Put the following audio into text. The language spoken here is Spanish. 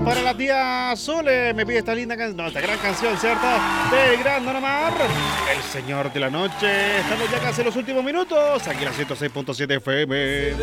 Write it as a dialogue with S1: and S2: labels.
S1: Para la tía Sole, me pide esta linda canción, no, esta gran canción, ¿cierto? De Gran Don Omar, el señor de la noche. Estamos ya casi en los últimos minutos, aquí en la 106.7 FM.